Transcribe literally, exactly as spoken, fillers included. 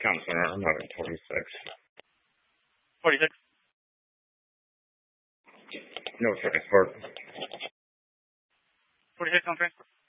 Town Center. I'm having forty-six. forty-six? No transport. forty-six on transfer.